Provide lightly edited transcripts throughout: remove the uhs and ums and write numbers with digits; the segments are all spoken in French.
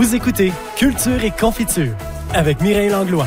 Vous écoutez Culture et Confiture avec Mireille Langlois.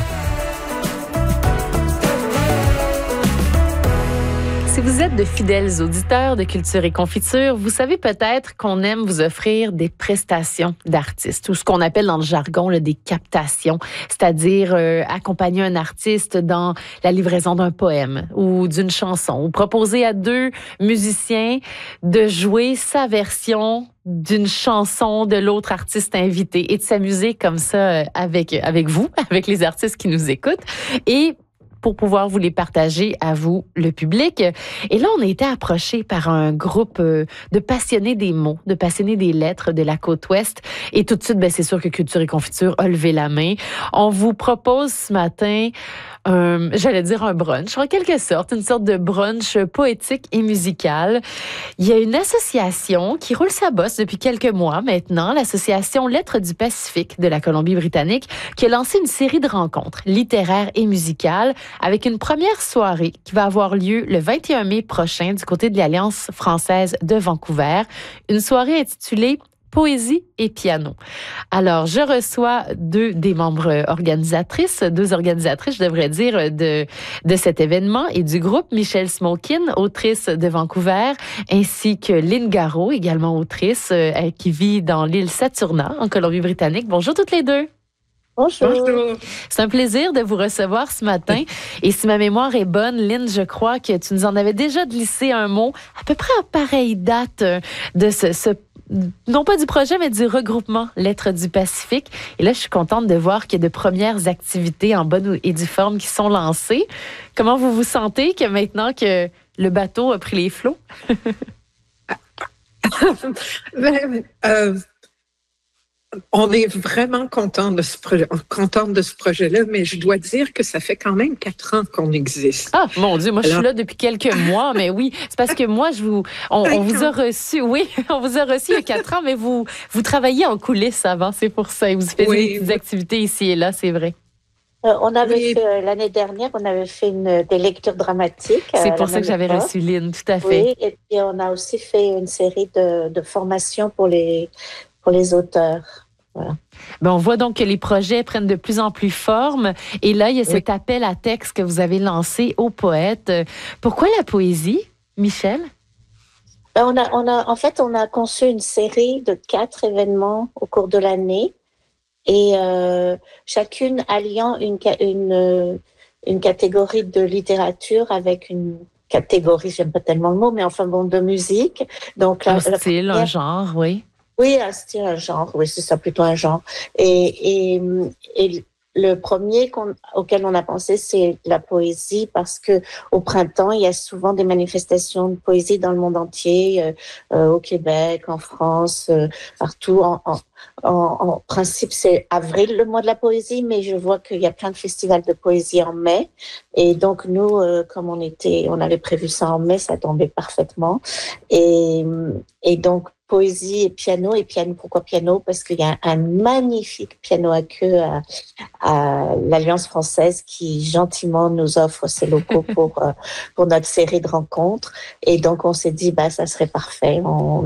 Si vous êtes de fidèles auditeurs de Culture et Confiture, vous savez peut-être qu'on aime vous offrir des prestations d'artistes, ou ce qu'on appelle dans le jargon des captations, c'est-à-dire accompagner un artiste dans la livraison d'un poème ou d'une chanson, ou proposer à deux musiciens de jouer sa version d'une chanson de l'autre artiste invité et de s'amuser comme ça avec vous, avec les artistes qui nous écoutent. Et pour pouvoir vous les partager à vous, le public. Et là, on a été approchés par un groupe de passionnés des mots, de passionnés des lettres de la Côte-Ouest. Et tout de suite, c'est sûr que Culture et Confiture a levé la main. On vous propose ce matin, j'allais dire un brunch, en quelque sorte, une sorte de brunch poétique et musical. Il y a une association qui roule sa bosse depuis quelques mois maintenant, l'association Lettres du Pacifique de la Colombie-Britannique, qui a lancé une série de rencontres littéraires et musicales avec une première soirée qui va avoir lieu le 21 mai prochain du côté de l'Alliance française de Vancouver. Une soirée intitulée Poésie et piano. Alors, je reçois deux organisatrices, je devrais dire, de cet événement et du groupe, Michelle Smokin, autrice de Vancouver, ainsi que Lynn Garot, également autrice, qui vit dans l'île Saturna, en Colombie-Britannique. Bonjour toutes les deux. Bonjour. C'est un plaisir de vous recevoir ce matin. Et si ma mémoire est bonne, Lynn, je crois que tu nous en avais déjà glissé un mot à peu près à pareille date de ce non pas du projet, mais du regroupement Lettres du Pacifique. Et là, je suis contente de voir qu'il y a de premières activités en bonne et due forme qui sont lancées. Comment vous vous sentez que maintenant que le bateau a pris les flots? On est vraiment contente de ce projet-là, mais je dois dire que ça fait quand même 4 ans qu'on existe. Ah, mon Dieu, moi, je suis là depuis quelques mois, mais oui, c'est parce que moi, on vous a reçu, oui, on vous a reçu il y a 4 ans, mais vous travailliez en coulisses avant, c'est pour ça, et vous faisiez des activités ici et là, c'est vrai. On avait fait, l'année dernière, on avait fait des lectures dramatiques. C'est pour ça que j'avais reçu Lynn, tout à fait. Oui, et puis on a aussi fait une série de formations pour les auteurs. Voilà. On voit donc que les projets prennent de plus en plus forme. Et là, il y a cet appel à texte que vous avez lancé aux poètes. Pourquoi la poésie, Michel? On a conçu une série de 4 événements au cours de l'année. Et chacune alliant une catégorie de littérature avec une catégorie, j'aime pas tellement le mot, mais enfin bon, de musique. Donc un style, un genre, oui. Oui, un style, un genre, oui, c'est ça, plutôt un genre. Et le premier auquel on a pensé, c'est la poésie, parce que au printemps, il y a souvent des manifestations de poésie dans le monde entier, au Québec, en France, partout. En principe, c'est avril, le mois de la poésie, mais je vois qu'il y a plein de festivals de poésie en mai. Et donc, nous, comme on avait prévu ça en mai, ça tombait parfaitement. Et donc, poésie et piano. Pourquoi piano? Parce qu'il y a un magnifique piano à queue à l'Alliance française qui gentiment nous offre ses locaux pour notre série de rencontres. Et donc, on s'est dit, ça serait parfait.